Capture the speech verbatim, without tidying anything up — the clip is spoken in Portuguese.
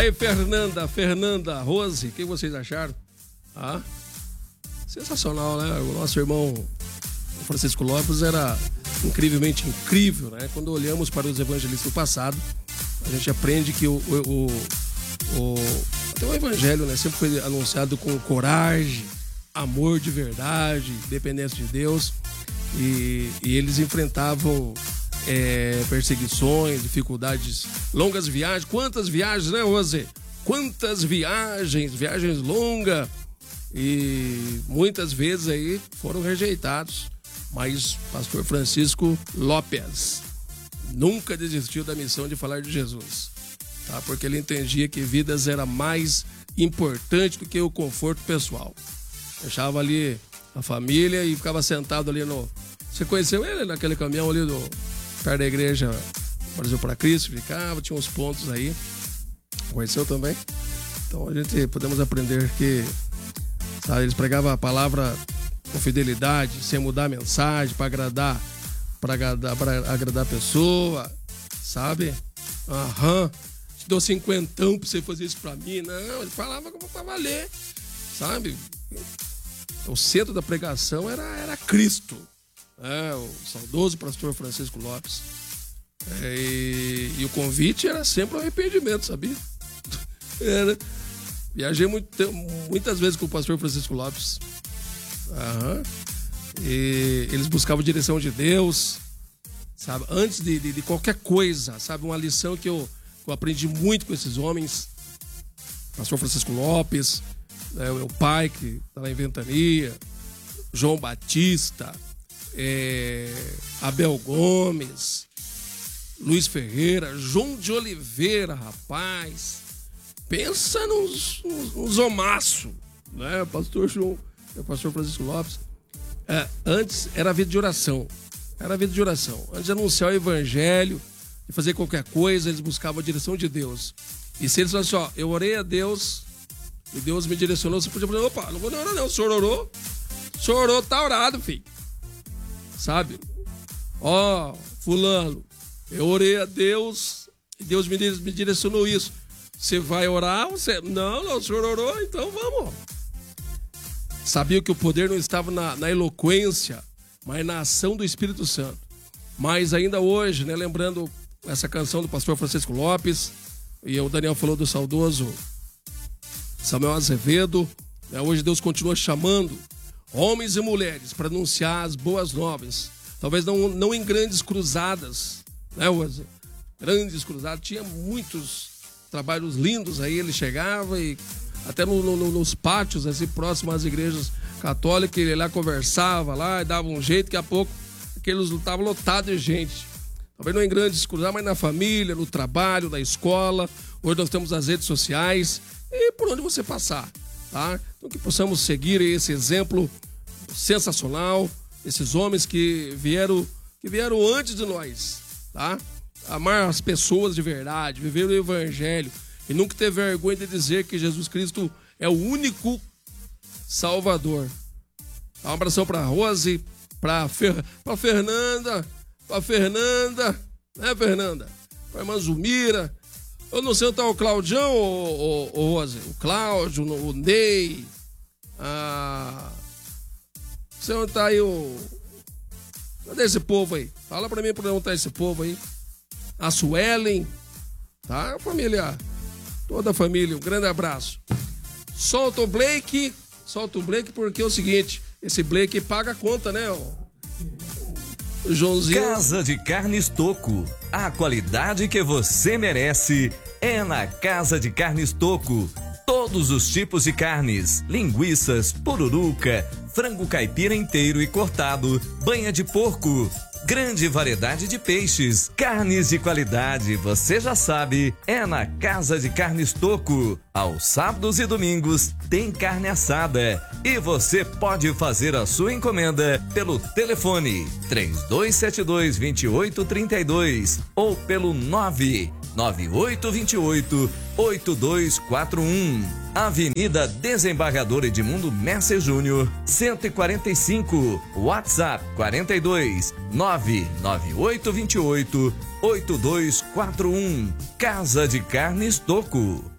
aí, Fernanda, Fernanda, Rose, o que vocês acharam? Ah, sensacional, né? O nosso irmão Francisco Lopes era incrivelmente incrível, né? Quando olhamos para os evangelistas do passado, a gente aprende que o, o, o, o, até o evangelho, né, sempre foi anunciado com coragem, amor de verdade, dependência de Deus, e, e eles enfrentavam é, perseguições, dificuldades, longas viagens. Quantas viagens, né, Rose? Quantas viagens, viagens longas, e muitas vezes aí foram rejeitados. Mas pastor Francisco Lopes nunca desistiu da missão de falar de Jesus, tá? Porque ele entendia que vidas era mais importante do que o conforto pessoal. Deixava ali a família e ficava sentado ali no... Você conheceu ele naquele caminhão ali do... perto da igreja Brasil para Cristo? Ficava, tinha uns pontos aí. Conheceu também? Então a gente podemos aprender que, sabe, eles pregavam a palavra com fidelidade, sem mudar a mensagem, para agradar, para agradar, para agradar a pessoa, sabe? Aham, te dou cinquentão para você fazer isso para mim. Não, ele falava como para valer, sabe? O centro da pregação era, era Cristo, é, o saudoso pastor Francisco Lopes. É, e, e o convite era sempre o arrependimento, sabia? Era. Viajei muito, muitas vezes com o pastor Francisco Lopes. Aham. E eles buscavam a direção de Deus, sabe? Antes de, de, de qualquer coisa, sabe? Uma lição que eu, que eu aprendi muito com esses homens. Pastor Francisco Lopes, né? O meu pai, que está lá em Ventania, João Batista, é, Abel Gomes, Luiz Ferreira, João de Oliveira, rapaz. Pensa nos, nos, nos homaços, né? Pastor João, o pastor Francisco Lopes. É, antes era a vida de oração. Era a vida de oração. Antes de anunciar o evangelho, de fazer qualquer coisa, eles buscavam a direção de Deus. E se eles falassem, ó, eu orei a Deus e Deus me direcionou, você podia falar, opa, não vou orar não, o senhor orou? O senhor orou, tá orado, filho. Sabe? Ó, fulano, eu orei a Deus e Deus me, me direcionou isso. Você vai orar? Você... Não, não, o senhor orou, então vamos. Sabia que o poder não estava na, na eloquência, mas na ação do Espírito Santo. Mas ainda hoje, né, lembrando essa canção do pastor Francisco Lopes, e o Daniel falou do saudoso Samuel Azevedo, né, hoje Deus continua chamando homens e mulheres para anunciar as boas novas. Talvez não, não em grandes cruzadas, né, Rose? Grandes cruzadas, tinha muitos trabalhos lindos aí, ele chegava e até no, no, nos pátios, assim, próximos às igrejas católicas, ele lá conversava lá e dava um jeito, daqui a pouco aqueles estavam lotados de gente. Talvez não em grandes cruzadas, mas na família, no trabalho, na escola. Hoje nós temos as redes sociais e por onde você passar, tá? Então que possamos seguir esse exemplo sensacional, esses homens que vieram, que vieram antes de nós, tá? Amar as pessoas de verdade, viver o evangelho e nunca ter vergonha de dizer que Jesus Cristo é o único Salvador. Um abração para Rose, para Fer... para Fernanda, para Fernanda, né, Fernanda? Para irmã Zumira. Eu não sei onde tá o Claudião, ou Rose, o Cláudio, o Ney. Ah, não sei onde tá aí o... Cadê esse povo aí? Fala para mim para onde tá esse povo aí. A Suelen, tá? Família, toda a família, um grande abraço. Solta o Blake, solta o Blake, porque é o seguinte, esse Blake paga a conta, né? O Joãozinho. Casa de Carnes Toco, a qualidade que você merece é na Casa de Carnes Toco. Todos os tipos de carnes, linguiças, pururuca, frango caipira inteiro e cortado, banha de porco, grande variedade de peixes, carnes de qualidade, você já sabe, é na Casa de Carnes Toco. Aos sábados e domingos tem carne assada e você pode fazer a sua encomenda pelo telefone três dois sete dois, dois oito três dois ou pelo nove nove oito dois oito, oito dois quatro um. Avenida Desembargador Edmundo Messer Júnior, cento e quarenta e cinco. WhatsApp quarenta e dois, nove nove oito dois oito, oito dois quatro um. Casa de Carnes Toco.